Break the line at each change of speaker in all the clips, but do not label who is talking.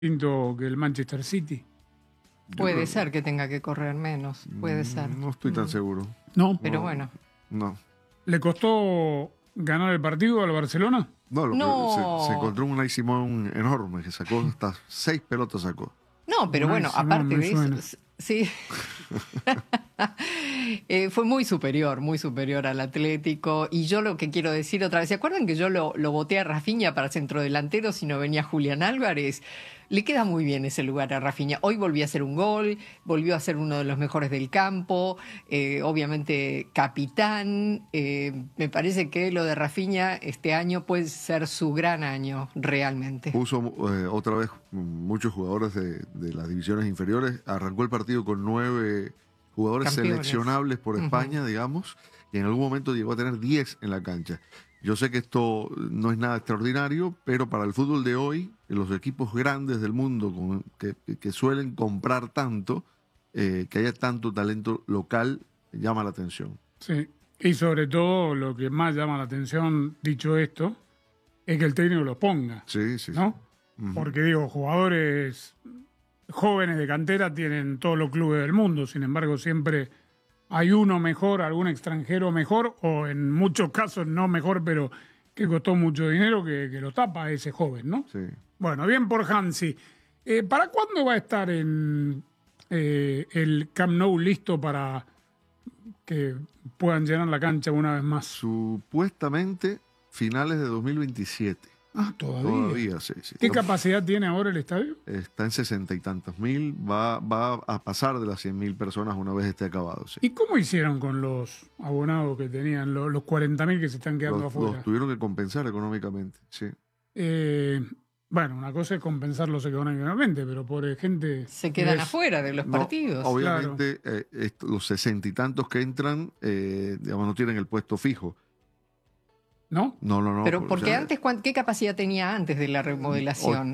distinto que el Manchester City.
Puede ser que tenga que correr menos, puede ser.
No estoy tan seguro.
No,
Pero
No,
bueno.
No.
¿le costó ganar el partido al Barcelona?
No,
No.
Se encontró un Unai Simón enorme que sacó hasta 6 pelotas sacó.
No, pero
Unai
bueno,
Simón
aparte
me
de
suena.
eso, sí. Fue muy superior al Atlético. Y yo lo que quiero decir otra vez, ¿se acuerdan que yo lo voté a Rafinha para centrodelantero si no venía Julián Álvarez? Le queda muy bien ese lugar a Rafinha. Hoy volvió a hacer un gol, volvió a ser uno de los mejores del campo, obviamente capitán. Me parece que lo de Rafinha este año puede ser su gran año, realmente.
Puso otra vez muchos jugadores de las divisiones inferiores. Arrancó el partido con 9 jugadores
Campeones.
seleccionables por España, digamos, y en algún momento llegó a tener 10 en la cancha. Yo sé que esto no es nada extraordinario, pero para el fútbol de hoy, los equipos grandes del mundo que suelen comprar tanto, que haya tanto talento local, llama la atención.
Sí. Y sobre todo lo que más llama la atención, dicho esto, es que el técnico los ponga,
Sí, sí.
¿no?
Ujú.
Porque digo, jugadores jóvenes de cantera tienen todos los clubes del mundo, sin embargo siempre hay uno mejor, algún extranjero mejor, o en muchos casos no mejor, pero que costó mucho dinero, que lo tapa a ese joven, ¿no?
Sí.
Bueno, bien por Hansi. ¿Para cuándo va a estar en el Camp Nou listo para que puedan llenar la cancha una vez más?
Supuestamente finales de 2027.
Ah, todavía.
Todavía, sí.
¿Qué capacidad tiene ahora el estadio?
Está en 60 y tantos mil, va a pasar de las 100.000 personas una vez esté acabado. Sí.
¿Y cómo hicieron con los abonados que tenían, los 40.000 que se están quedando afuera?
Los tuvieron que compensar económicamente, sí.
Bueno, una cosa es compensarlos económicamente, pero por gente...
Se quedan
es-
afuera de los
No,
partidos.
obviamente, los 60 y tantos que entran, digamos, no tienen el puesto fijo.
¿No?
No.
Pero porque
o sea,
antes, ¿qué capacidad tenía antes de la remodelación?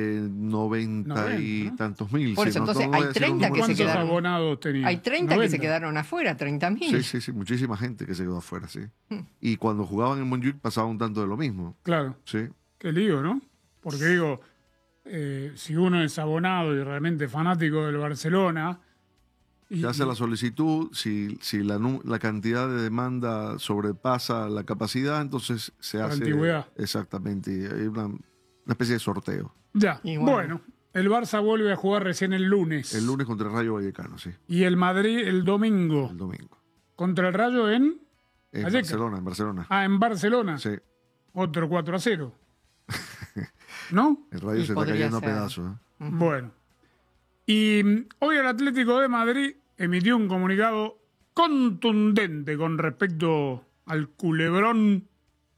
90 y
90, ¿no?
tantos mil.
Por eso,
no
entonces,
voy a
hay
decir un
30 que se
número
¿Cuántos
quedaron.
abonados tenía?
Hay 30 que se
90.
quedaron afuera, 30.000.
Sí, muchísima gente que se quedó afuera, sí.
Hmm.
Y cuando jugaban en Montjuic pasaba un tanto de lo mismo,
Claro,
sí.
qué lío, ¿no? Porque digo, si uno es abonado y realmente fanático del Barcelona... Y,
Se hace la solicitud, si la cantidad de demanda sobrepasa la capacidad, entonces se
La
hace...
antigüedad.
Exactamente, hay una especie de sorteo.
Ya,
Y
bueno, el Barça vuelve a jugar recién el lunes.
El lunes contra el Rayo Vallecano, sí,
Y el Madrid el domingo.
el domingo.
Contra el Rayo en...
En
Vallecas.
Barcelona.
Ah, en Barcelona.
Sí,
Otro 4-0. ¿No?
el Rayo
Y
se está
podría
cayendo a
ser.
pedazos.
Bueno. Y hoy el Atlético de Madrid emitió un comunicado contundente con respecto al culebrón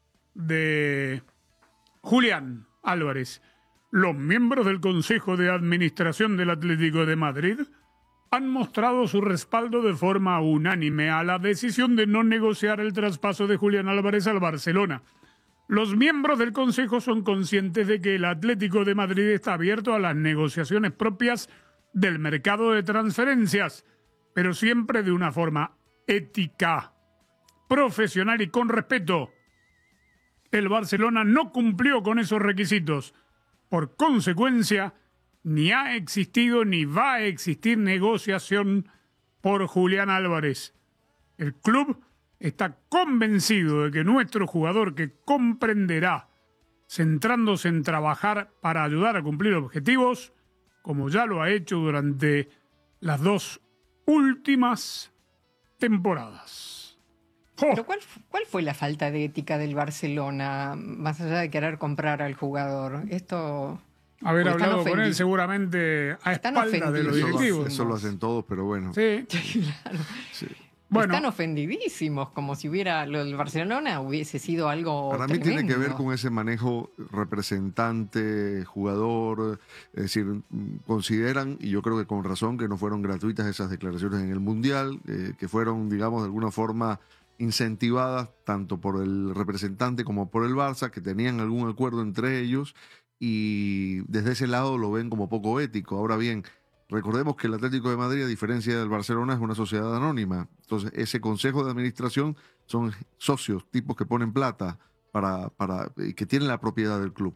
de Julián Álvarez. Los miembros del Consejo de Administración del Atlético de Madrid han mostrado su respaldo de forma unánime a la decisión de no negociar el traspaso de Julián Álvarez al Barcelona. Los miembros del Consejo son conscientes de que el Atlético de Madrid está abierto a las negociaciones propias del mercado de transferencias, pero siempre de una forma ética, profesional y con respeto. El Barcelona no cumplió con esos requisitos. Por consecuencia, ni ha existido ni va a existir negociación por Julián Álvarez. El club está convencido de que nuestro jugador, que comprenderá, centrándose en trabajar para ayudar a cumplir objetivos, como ya lo ha hecho durante las 2 últimas temporadas. ¡Oh!
Pero ¿cuál fue la falta de ética del Barcelona, más allá de querer comprar al jugador? Esto...
Haber
Porque están
hablado con él
ofendidos.
seguramente a
Están
espaldas de los
ofendidos.
directivos.
Eso lo hacen todos, pero bueno.
Sí,
Claro.
Sí.
bueno,
Están ofendidísimos, como si lo del Barcelona hubiese sido algo
Para mí tiene que ver
tremendo.
con ese manejo representante, jugador, es decir, consideran, y yo creo que con razón, que no fueron gratuitas esas declaraciones en el Mundial, que fueron, digamos, de alguna forma incentivadas tanto por el representante como por el Barça, que tenían algún acuerdo entre ellos, y desde ese lado lo ven como poco ético. Ahora bien, recordemos que el Atlético de Madrid, a diferencia del Barcelona, es una sociedad anónima. Entonces, ese consejo de administración son socios, tipos que ponen plata que tienen la propiedad del club.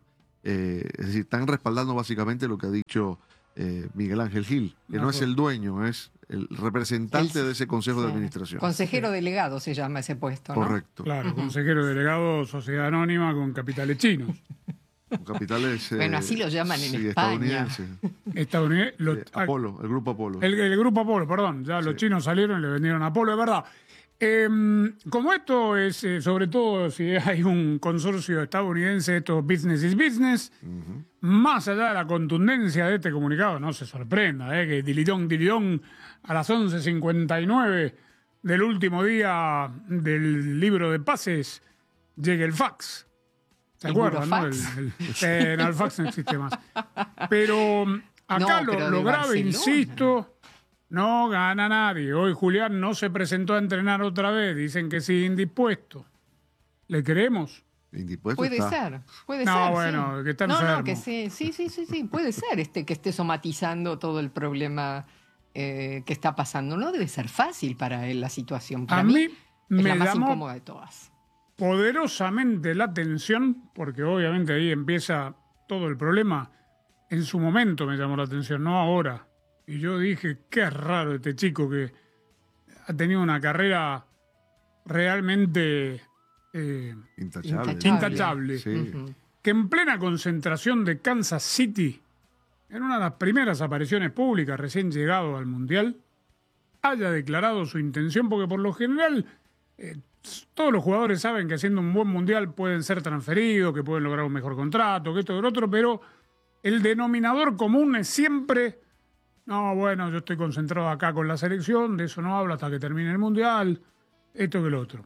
Es decir, están respaldando básicamente lo que ha dicho Miguel Ángel Gil, que no es el dueño, es el representante de ese consejo de administración.
Consejero delegado se llama ese puesto, ¿no?
Correcto.
Claro, consejero delegado, sociedad anónima con capitales chinos.
Con capitales
bueno, así lo llaman en España.
Estadounidenses.
Apolo, el grupo Apolo.
El grupo Apolo, perdón. Ya los chinos salieron y le vendieron a Apolo, es verdad. Como esto es, sobre todo si hay un consorcio estadounidense, esto business is business, más allá de la contundencia de este comunicado, no se sorprenda, que dilidón, a las 11:59 del último día del libro de pases, llegue el fax. ¿Se acuerdan? ¿No? El fax no existe más. Pero acá lo grave, insisto... No gana nadie. Hoy Julián no se presentó a entrenar otra vez. Dicen que sí, indispuesto. ¿Le creemos?
Indispuesto
puede
está.
ser, puede
no,
ser.
Bueno,
sí.
Que está enfermo.
No, que sí. Puede ser que esté somatizando todo el problema que está pasando. No debe ser fácil para él la situación. Para mí
me
es la más
llamó
incómoda de todas.
Poderosamente la atención, porque obviamente ahí empieza todo el problema. En su momento me llamó la atención, no ahora. Y yo dije, qué raro este chico que ha tenido una carrera realmente intachable.
Sí.
Que en plena concentración de Kansas City, en una de las primeras apariciones públicas recién llegado al Mundial, haya declarado su intención, porque por lo general todos los jugadores saben que haciendo un buen Mundial pueden ser transferidos, que pueden lograr un mejor contrato, que esto y lo otro, pero el denominador común es siempre... No, bueno, yo estoy concentrado acá con la selección, de eso no hablo hasta que termine el Mundial, esto que lo otro.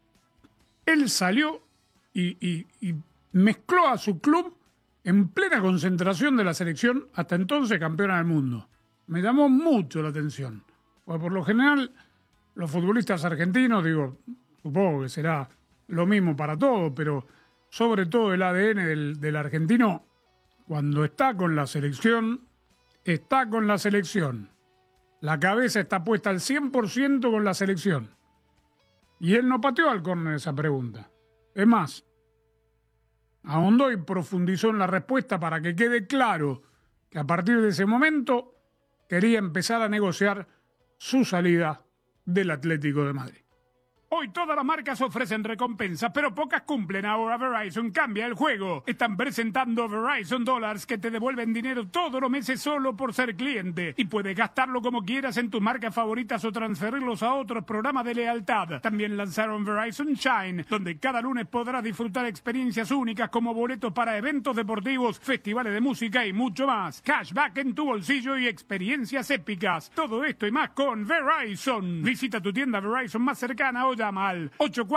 Él salió y mezcló a su club en plena concentración de la selección, hasta entonces campeona del mundo. Me llamó mucho la atención, porque por lo general los futbolistas argentinos, supongo que será lo mismo para todos, pero sobre todo el ADN del argentino, cuando está con la selección... Está con la selección. La cabeza está puesta al 100% con la selección. Y él no pateó al córner esa pregunta. Es más, ahondó y profundizó en la respuesta para que quede claro que a partir de ese momento quería empezar a negociar su salida del Atlético de Madrid. Hoy todas las marcas ofrecen recompensas, pero pocas cumplen. Ahora Verizon cambia el juego. Están presentando Verizon Dollars que te devuelven dinero todos los meses solo por ser cliente. Y puedes gastarlo como quieras en tus marcas favoritas o transferirlos a otros programas de lealtad. También lanzaron Verizon Shine, donde cada lunes podrás disfrutar experiencias únicas como boletos para eventos deportivos, festivales de música y mucho más. Cashback en tu bolsillo y experiencias épicas. Todo esto y más con Verizon. Visita tu tienda Verizon más cercana o llama al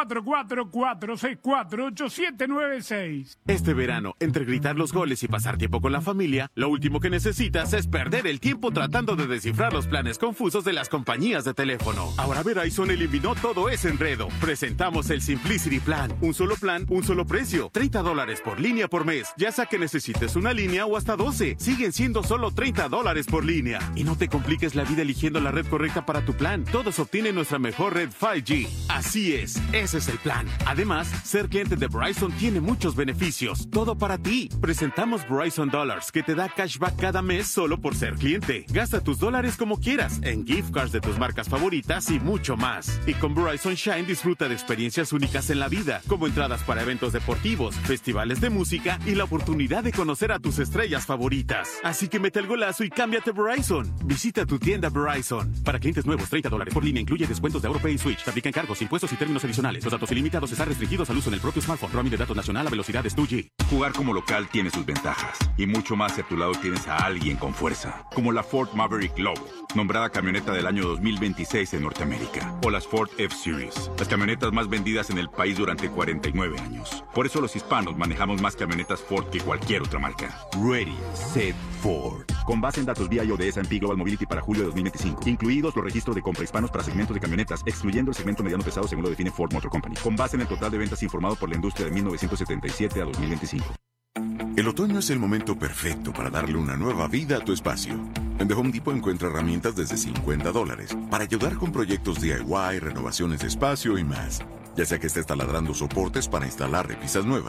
844-464-8796.
Este verano, entre gritar los goles y pasar tiempo con la familia, lo último que necesitas es perder el tiempo tratando de descifrar los planes confusos de las compañías de teléfono. Ahora Verizon eliminó todo ese enredo. Presentamos el Simplicity Plan. Un solo plan, un solo precio. $30 por línea por mes. Ya sea que necesites una línea o hasta 12. Siguen siendo solo $30 por línea. Y no te compliques la vida eligiendo la red correcta para tu plan. Todos obtienen nuestra mejor red 5G. Así es, ese es el plan. Además, ser cliente de Verizon tiene muchos beneficios. Todo para ti. Presentamos Verizon Dollars, que te da cashback cada mes solo por ser cliente. Gasta tus dólares como quieras, en gift cards de tus marcas favoritas y mucho más. Y con Verizon Shine disfruta de experiencias únicas en la vida, como entradas para eventos deportivos, festivales de música y la oportunidad de conocer a tus estrellas favoritas. Así que mete el golazo y cámbiate Verizon. Visita tu tienda Verizon. Para clientes nuevos, $30 por línea incluye descuentos de AuroPay y Switch. Se aplican cargos, impuestos y términos adicionales. Los datos ilimitados están restringidos al uso en el propio smartphone. Roaming de datos nacional a velocidades 2G.
Jugar como local tiene sus ventajas. Y mucho más si a tu lado tienes a alguien con fuerza. Como la Ford Maverick Lobo, nombrada camioneta del año 2026 en Norteamérica. O las Ford F-Series, las camionetas más vendidas en el país durante 49 años. Por eso los hispanos manejamos más camionetas Ford que cualquier otra marca. Ready, Set, Ford. Con base en datos BIO de S&P Global Mobility para julio de 2025. Incluidos los registros de compra hispanos para segmentos de camionetas, excluyendo el segmento mediano pesado según lo define Ford Motor Company. Con base en el total de ventas informado por la industria de 1977 a 2025.
El otoño es el momento perfecto para darle una nueva vida a tu espacio. En The Home Depot encuentra herramientas desde $50 para ayudar con proyectos DIY, renovaciones de espacio y más. Ya sea que estés taladrando soportes para instalar repisas nuevas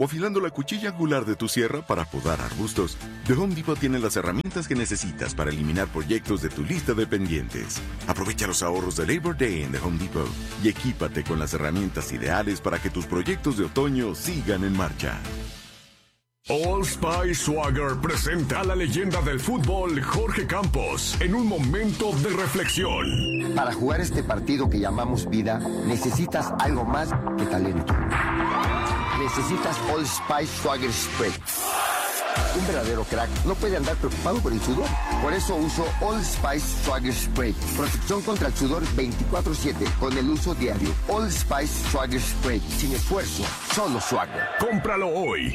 o afilando la cuchilla angular de tu sierra para podar arbustos, The Home Depot tiene las herramientas que necesitas para eliminar proyectos de tu lista de pendientes. Aprovecha los ahorros de Labor Day en The Home Depot y equípate con las herramientas ideales para que tus proyectos de otoño sigan en marcha.
Old Spice Swagger presenta a la leyenda del fútbol Jorge Campos en un momento de reflexión.
Para jugar este partido que llamamos vida, necesitas algo más que talento. Necesitas Old Spice Swagger Spray. Un verdadero crack no puede andar preocupado por el sudor. Por eso uso Old Spice Swagger Spray. Protección contra el sudor 24/7 con el uso diario. Old Spice Swagger Spray. Sin esfuerzo, solo Swagger.
Cómpralo hoy.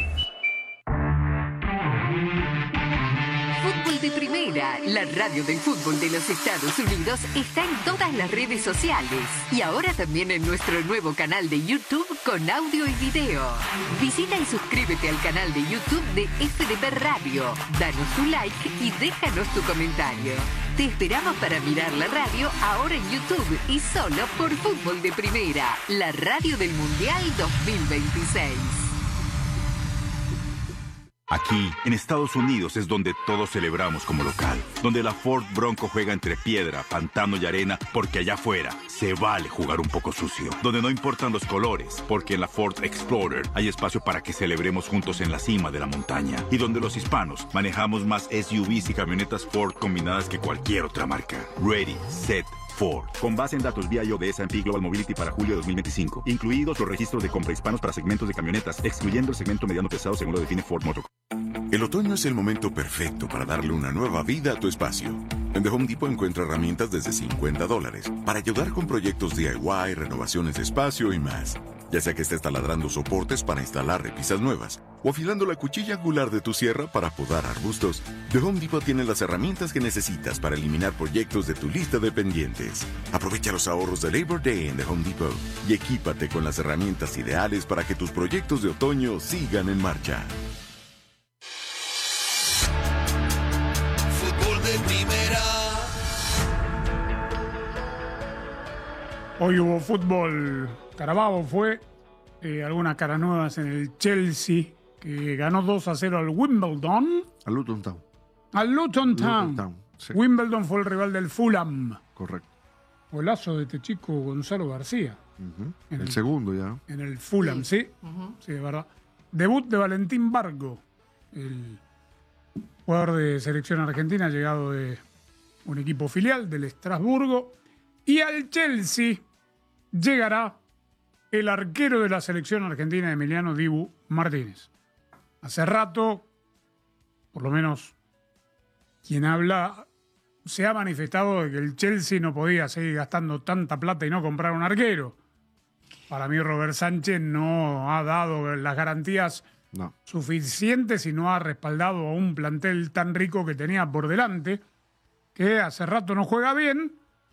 Fútbol de Primera, la radio del fútbol de los Estados Unidos, está en todas las redes sociales y ahora también en nuestro nuevo canal de YouTube con audio y video. Visita y suscríbete al canal de YouTube de FDP Radio, danos tu like y déjanos tu comentario. Te esperamos para mirar la radio ahora en YouTube y solo por Fútbol de Primera, la radio del Mundial 2026.
Aquí, en Estados Unidos, es donde todos celebramos como local. Donde la Ford Bronco juega entre piedra, pantano y arena, porque allá afuera se vale jugar un poco sucio. Donde no importan los colores, porque en la Ford Explorer hay espacio para que celebremos juntos en la cima de la montaña. Y donde los hispanos manejamos más SUVs y camionetas Ford combinadas que cualquier otra marca. Ready, set, Ford. Con base en datos BIOD de S&P Global Mobility para julio de 2025. Incluidos los registros de compra hispanos para segmentos de camionetas, excluyendo el segmento mediano pesado según lo define Ford Motor.
El otoño es el momento perfecto para darle una nueva vida a tu espacio. En The Home Depot encuentra herramientas desde $50 para ayudar con proyectos DIY, renovaciones de espacio y más. Ya sea que estés taladrando soportes para instalar repisas nuevas o afilando la cuchilla angular de tu sierra para podar arbustos, The Home Depot tiene las herramientas que necesitas para eliminar proyectos de tu lista de pendientes. Aprovecha los ahorros de Labor Day en The Home Depot y equípate con las herramientas ideales para que tus proyectos de otoño sigan en marcha.
Fútbol de Primera.
Hoy hubo fútbol. Carabobo fue. Algunas caras nuevas en el Chelsea, que ganó 2-0 al Wimbledon.
Al Luton Town.
Al Luton Town.
Luton Town, sí.
Wimbledon fue el rival del Fulham.
Correcto.
Golazo de este chico Gonzalo García.
El segundo ya.
En el Fulham, sí. Sí, de verdad. Debut de Valentín Barco, el jugador de selección argentina, llegado de un equipo filial del Estrasburgo. Y al Chelsea llegará el arquero de la selección argentina, Emiliano Dibu Martínez. Hace rato, por lo menos quien habla, se ha manifestado de que el Chelsea no podía seguir gastando tanta plata y no comprar un arquero. Para mí Robert Sánchez no ha dado las garantías suficientes y no ha respaldado a un plantel tan rico que tenía por delante, que hace rato no juega bien.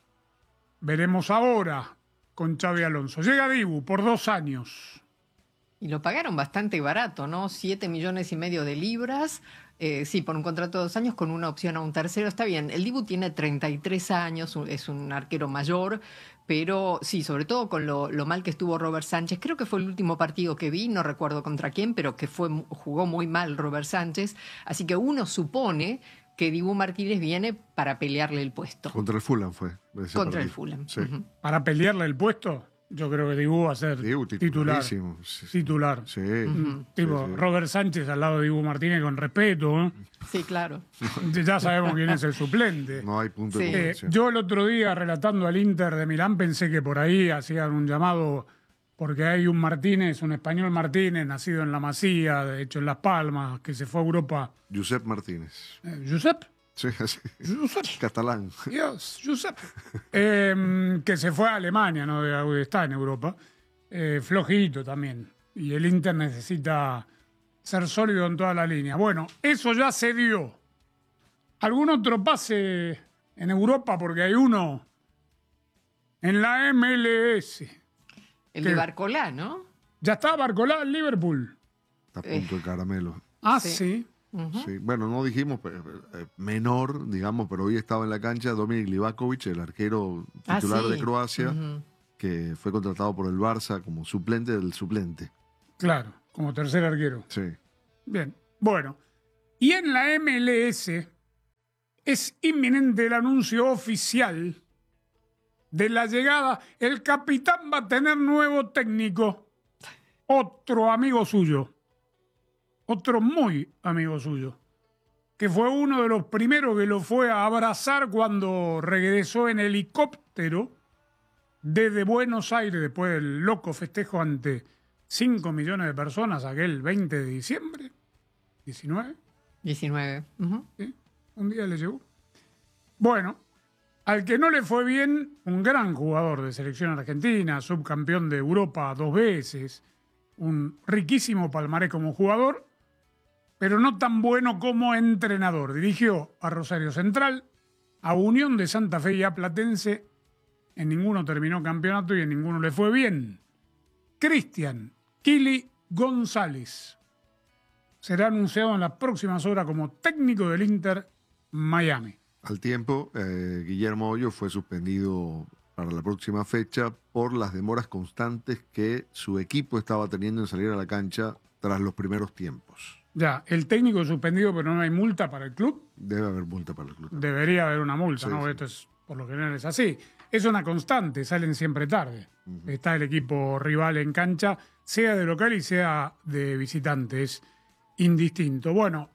Veremos ahora con Xabi Alonso. Llega Dibu por 2 años.
Y lo pagaron bastante barato, ¿no? 7,5 millones de libras. Sí, por un contrato de 2 años con una opción a un tercero. Está bien, el Dibu tiene 33 años, es un arquero mayor, pero sí, sobre todo con lo mal que estuvo Robert Sánchez. Creo que fue el último partido que vi, no recuerdo contra quién, pero que jugó muy mal Robert Sánchez. Así que uno supone que Dibu Martínez viene para pelearle el puesto.
Contra el Fulham fue.
Contra el Fulham.
Sí.
Para pelearle el puesto, yo creo que Dibu va a ser titular. Titular.
Sí.
Tipo,
sí.
Robert Sánchez al lado de Dibu Martínez con respeto, ¿eh?
Sí, claro.
Ya sabemos quién es el suplente.
No hay punto de comparación.
Yo el otro día, relatando al Inter de Milán, pensé que por ahí hacían un llamado, porque hay un Martínez, un español Martínez, nacido en La Masía, de hecho en Las Palmas, que se fue a Europa.
Josep Martínez.
¿Josep?
Sí, así.
Josep.
Catalán.
Dios, Josep. Que se fue a Alemania, ¿no? Está en Europa. Flojito también. Y el Inter necesita ser sólido en toda la línea. Bueno, eso ya se dio. ¿Algún otro pase en Europa? Porque hay uno en la MLS.
El de Barcolá, ¿no?
Ya está Barcolá en Liverpool.
Está a punto el caramelo.
Ah, sí.
Sí. Bueno, no dijimos menor, digamos, pero hoy estaba en la cancha Dominik Livakovic, el arquero titular de Croacia, que fue contratado por el Barça como suplente del suplente.
Claro, como tercer arquero.
Sí.
Bien, bueno. Y en la MLS es inminente el anuncio oficial de la llegada. El capitán va a tener nuevo técnico. Otro amigo suyo. Otro muy amigo suyo. Que fue uno de los primeros que lo fue a abrazar cuando regresó en helicóptero desde Buenos Aires después del loco festejo ante 5 millones de personas aquel 20 de diciembre. 19.
19. Uh-huh.
¿Sí? Un día le llegó. Bueno, al que no le fue bien, un gran jugador de selección argentina, subcampeón de Europa 2 veces, un riquísimo palmarés como jugador, pero no tan bueno como entrenador. Dirigió a Rosario Central, a Unión de Santa Fe y a Platense. En ninguno terminó campeonato y en ninguno le fue bien. Cristian Kili González será anunciado en las próximas horas como técnico del Inter Miami.
Al tiempo, Guillermo Hoyos fue suspendido para la próxima fecha por las demoras constantes que su equipo estaba teniendo en salir a la cancha tras los primeros tiempos.
Ya, el técnico es suspendido, pero no hay multa para el club.
Debe haber multa para el club.
Debería haber una multa,
Sí,
¿no?
sí.
Esto es, por lo general es así. Es una constante, salen siempre tarde. Está el equipo rival en cancha, sea de local y sea de visitante, es indistinto. Bueno,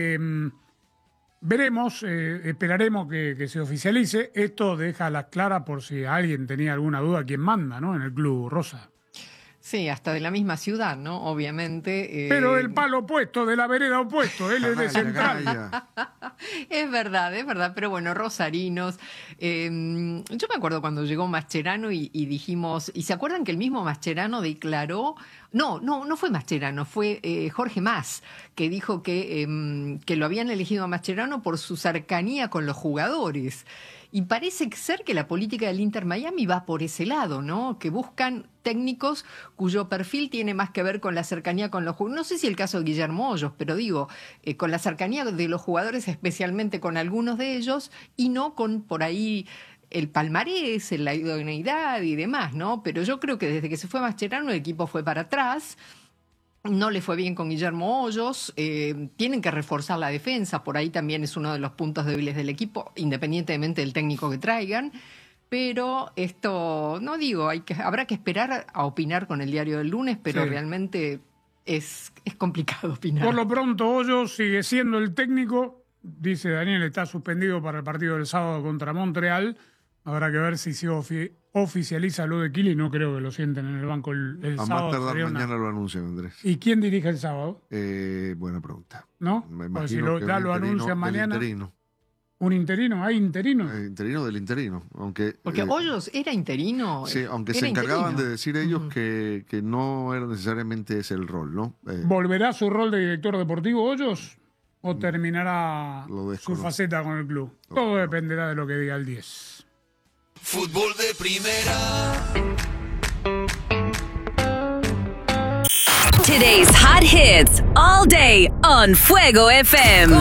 veremos, esperaremos que se oficialice. Esto deja a las claras por si alguien tenía alguna duda quién manda, ¿no? En el club rosa.
Sí, hasta de la misma ciudad, ¿no? Obviamente.
Pero del palo opuesto, de la vereda opuesto, él es de Central.
Es verdad, pero bueno, rosarinos. Yo me acuerdo cuando llegó Mascherano y dijimos, ¿y se acuerdan que el mismo Mascherano declaró? No fue Mascherano, fue Jorge Mas, que dijo que lo habían elegido a Mascherano por su cercanía con los jugadores. Y parece ser que la política del Inter Miami va por ese lado, ¿no? Que buscan técnicos cuyo perfil tiene más que ver con la cercanía con los jugadores. No sé si el caso de Guillermo Hoyos, pero digo, con la cercanía de los jugadores, especialmente con algunos de ellos, y no con por ahí el palmarés, la idoneidad y demás, ¿no? Pero yo creo que desde que se fue Mascherano el equipo fue para atrás. No le fue bien con Guillermo Hoyos, tienen que reforzar la defensa, por ahí también es uno de los puntos débiles del equipo, independientemente del técnico que traigan, pero esto, no digo, habrá que esperar a opinar con el diario del lunes, pero
Sí.
realmente es complicado opinar.
Por lo pronto, Hoyos sigue siendo el técnico, dice Daniel, está suspendido para el partido del sábado contra Montreal. Habrá que ver si se oficializa lo de Kili. No creo que lo sienten en el banco el
A
sábado.
más tardar
sería una-
mañana lo anuncian, Andrés.
¿Y quién dirige el sábado?
Buena pregunta.
¿No?
Me
Pues si
imagino
lo,
que
ya
un
lo
interino
anuncian
del
mañana.
interino.
¿Un interino? ¿Hay interino?
Interino del interino. Aunque,
Porque Hoyos era interino.
sí, aunque
era
se encargaban
interino.
de decir ellos que no era necesariamente ese el rol, ¿no?
¿Volverá a su rol de director deportivo Hoyos? ¿O terminará
Lo
su
desconozco.
faceta con el club? Todo dependerá de lo que diga el 10.
Fútbol de primera.
Today's hot hits all day on Fuego FM.